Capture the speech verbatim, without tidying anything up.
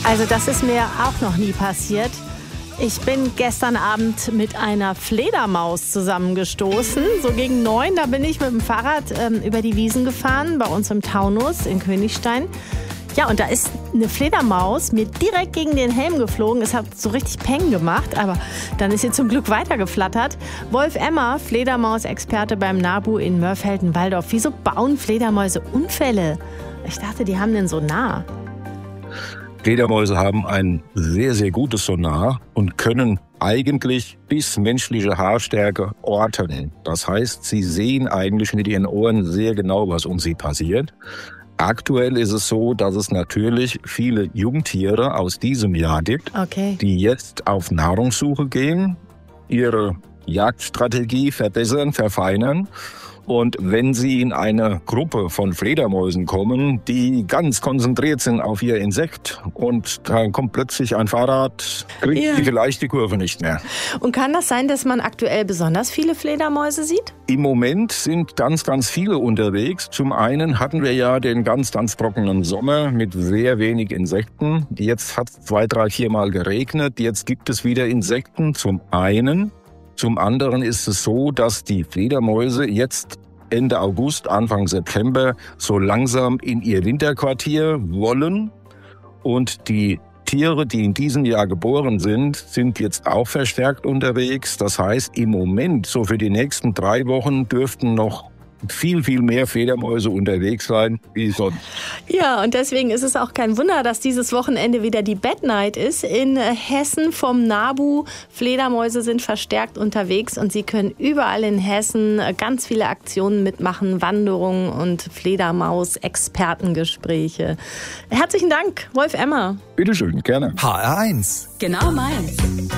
Also das ist mir auch noch nie passiert. Ich bin gestern Abend mit einer Fledermaus zusammengestoßen. So gegen neun, da bin ich mit dem Fahrrad ähm, über die Wiesen gefahren, bei uns im Taunus in Königstein. Ja, und da ist eine Fledermaus mir direkt gegen den Helm geflogen. Es hat so richtig Peng gemacht, aber dann ist sie zum Glück weitergeflattert. Wolf Emmer, Fledermausexperte beim NABU in Mörfelden-Walldorf. Wieso bauen Fledermäuse Unfälle? Ich dachte, die haben den Sonar. Fledermäuse haben ein sehr, sehr gutes Sonar und können eigentlich bis menschliche Haarstärke orten. Das heißt, sie sehen eigentlich mit ihren Ohren sehr genau, was um sie passiert. Aktuell ist es so, dass es natürlich viele Jungtiere aus diesem Jahr gibt, okay, die jetzt auf Nahrungssuche gehen, ihre Jagdstrategie verbessern, verfeinern. Und wenn sie in eine Gruppe von Fledermäusen kommen, die ganz konzentriert sind auf ihr Insekt und dann kommt plötzlich ein Fahrrad, kriegt ja. die vielleicht die Kurve nicht mehr. Und kann das sein, dass man aktuell besonders viele Fledermäuse sieht? Im Moment sind ganz, ganz viele unterwegs. Zum einen hatten wir ja den ganz, ganz trockenen Sommer mit sehr wenig Insekten. Jetzt hat es zwei, drei, vier Mal geregnet. Jetzt gibt es wieder Insekten zum einen. Zum anderen ist es so, dass die Fledermäuse jetzt Ende August, Anfang September so langsam in ihr Winterquartier wollen. Und die Tiere, die in diesem Jahr geboren sind, sind jetzt auch verstärkt unterwegs. Das heißt, im Moment, so für die nächsten drei Wochen, dürften noch viel, viel mehr Fledermäuse unterwegs sein wie sonst. Ja, und deswegen ist es auch kein Wunder, dass dieses Wochenende wieder die Bat Night ist. In Hessen vom NABU. Fledermäuse sind verstärkt unterwegs und Sie können überall in Hessen ganz viele Aktionen mitmachen, Wanderungen und Fledermaus-Expertengespräche. Herzlichen Dank, Wolf Emmer. Bitteschön, gerne. H R eins. Genau meins.